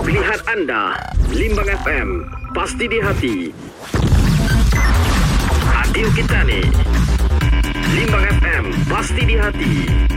Pilihan anda, Limbang FM, pasti di hati. Radio kita ni, Limbang FM, pasti di hati.